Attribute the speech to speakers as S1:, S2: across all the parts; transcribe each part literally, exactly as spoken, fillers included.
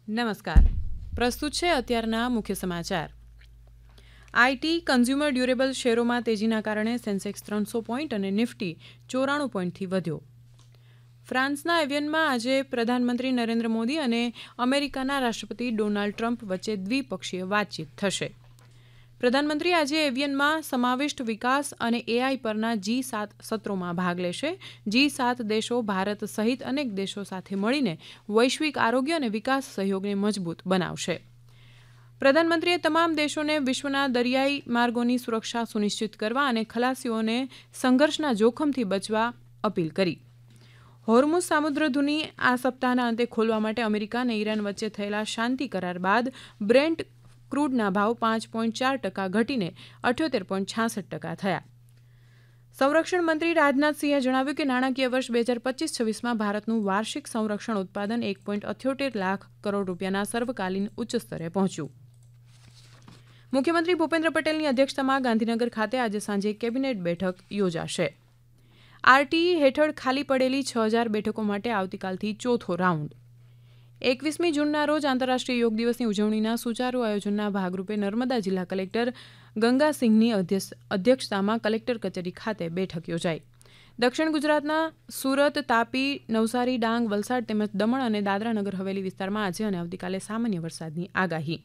S1: નમસ્કાર. પ્રસ્તુત છે અત્યારના મુખ્ય સમાચાર. આઈટી કન્ઝ્યુમર ડ્યુરેબલ શેરોમાં તેજીના કારણે સેન્સેક્સ ત્રણસો પોઈન્ટ અને નિફ્ટી ચોરાણું પોઈન્ટથી વધ્યો. ફ્રાન્સના એવિયનમાં આજે પ્રધાનમંત્રી નરેન્દ્ર મોદી અને અમેરિકાના રાષ્ટ્રપતિ ડોનાલ્ડ ટ્રમ્પ વચ્ચે દ્વિપક્ષીય વાતચીત થશે. પ્રધાનમંત્રી આજે એવિયનમાં સમાવિષ્ટ વિકાસ અને એઆઈ પરના જી સાત સત્રોમાં ભાગ લેશે. જી સાત દેશો ભારત સહિત અનેક દેશો સાથે મળીને વૈશ્વિક આરોગ્ય અને વિકાસ સહયોગને મજબૂત બનાવશે. પ્રધાનમંત્રીએ તમામ દેશોને વિશ્વના દરિયાઈ માર્ગોની સુરક્ષા સુનિશ્ચિત કરવા અને ખલાસીઓને સંઘર્ષના જોખમથી બચવા અપીલ કરી. હોર્મુઝ સામુદ્રધુની આ સપ્તાહના અંતે ખોલવા માટે અમેરિકા અને ઈરાન વચ્ચે થયેલા શાંતિ કરાર બાદ બ્રેન્ટ ક્રૂડના ભાવ પાંચ પોઈન્ટ ચાર ટકા ઘટીને અઠ્યોતેર પોઈન્ટ છાસઠ ટકા થયા. સંરક્ષણ મંત્રી રાજનાથસિંહે જણાવ્યું કે નાણાકીય વર્ષ બે હજાર પચીસ છવ્વીસમાં ભારતનું વાર્ષિક સંરક્ષણ ઉત્પાદન એક પોઈન્ટ અઠ્યોતેર લાખ કરોડ રૂપિયાના સર્વકાલીન ઉચ્ચ સ્તરે પહોંચ્યું. મુખ્યમંત્રી ભૂપેન્દ્ર પટેલની અધ્યક્ષતામાં ગાંધીનગર ખાતે આજે સાંજે કેબિનેટ બેઠક યોજાશે. આરટીઈ હેઠળ ખાલી પડેલી છ હજાર બેઠકો માટે આવતીકાલથી ચોથો રાઉન્ડ. એકવીસમી જૂનના રોજ આંતરરાષ્ટ્રીય યોગ દિવસની ઉજવણીના સુચારુ આયોજનના ભાગરૂપે નર્મદા જિલ્લા કલેક્ટર ગંગાસિંહની અધ્યક્ષતામાં કલેક્ટર કચેરી ખાતે બેઠક યોજાઈ. દક્ષિણ ગુજરાતના સુરત, તાપી, નવસારી, ડાંગ, વલસાડ તેમજ દમણ અને દાદરા નગર હવેલી વિસ્તારમાં આજે અને આવતીકાલે સામાન્ય વરસાદની આગાહી.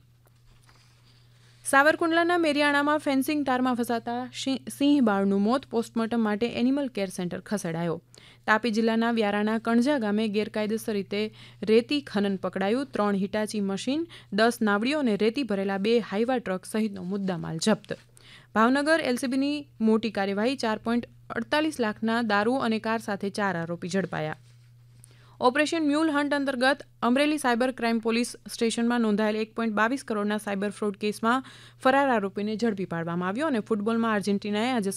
S1: સાવરકુંડલાના મેરિયાણામાં ફેન્સિંગ તારમાં ફસાતા સિંહ બાળનું મોત. પોસ્ટમોર્ટમ માટે એનિમલ કેર સેન્ટર ખસેડાયો. તાપી જિલ્લાના વ્યારાના કણજા ગામે ગેરકાયદેસર રીતે રેતી ખનન પકડાયું. ત્રણ હિટાચી મશીન, દસ નાવડીઓ અને રેતી ભરેલા બે હાઈવા ટ્રક સહિતનો મુદ્દામાલ જપ્ત. ભાવનગર એલસીબીની મોટી કાર્યવાહી. ચાર પોઈન્ટ અડતાલીસ લાખના દારૂ અને કાર સાથે ચાર આરોપી ઝડપાયા. ઓપરેશન મ્યુલ હન્ટ અંતર્ગત અમરેલી સાયબર ક્રાઇમ પોલીસ સ્ટેશનમાં નોંધાયેલ એક પોઈન્ટ બાવીસ કરોડના સાયબર ફ્રોડ કેસમાં ફરાર આરોપીને ઝડપી પાડવામાં આવ્યો અને ફૂટબોલમાં અર્જેન્ટિનાએ આજે